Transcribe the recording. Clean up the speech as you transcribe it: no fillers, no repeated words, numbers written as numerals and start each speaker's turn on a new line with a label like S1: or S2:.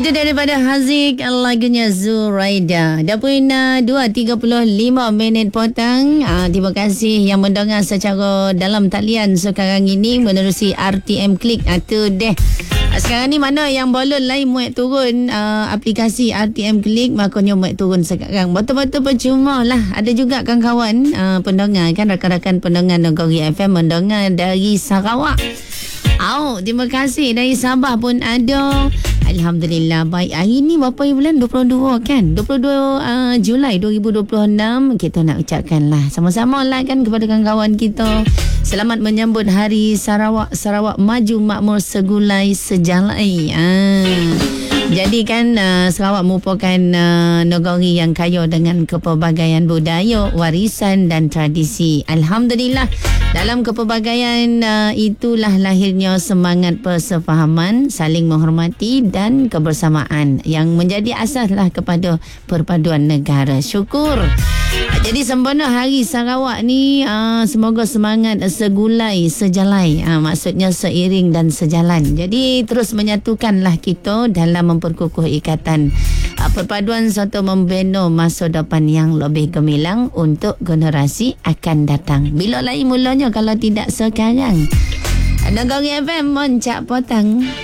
S1: Itu daripada Haziq, lagunya Zuraida. Dah pun 2.35 minit petang. Terima kasih yang mendengar secara dalam talian sekarang ini menerusi RTM Klik. Itu deh. Sekarang ni mana yang bolon lain muat turun aplikasi RTM Klik, makanya muat turun sekarang. Betul-betul percuma lah. Ada juga kawan-kawan pendengar kan, rakan-rakan pendengar Negeri FM mendengar dari Sarawak. Terima kasih. Dari Sabah pun ada. Alhamdulillah. Baik, hari ni berapa bulan? 22 kan? 22 Julai 2026. Kita nak ucapkan lah sama-sama lah kan kepada kawan-kawan kita. Selamat menyambut Hari Sarawak. Sarawak maju makmur segulai sejalai. Jadi kan Sarawak merupakan negeri yang kaya dengan kepelbagaian budaya, warisan dan tradisi. Alhamdulillah. Dalam kepelbagaian itulah lahirnya semangat persefahaman, saling menghormati dan kebersamaan yang menjadi asaslah kepada perpaduan negara. Syukur. Jadi sempena Hari Sarawak ni, semoga semangat segulai sejalai. Maksudnya seiring dan sejalan. Jadi terus menyatukanlah kita dalam memperkukuh ikatan perpaduan serta membina masa depan yang lebih gemilang untuk generasi akan datang. Bila lagi mulanya kalau tidak sekarang? Negeri FM Moncak Potang.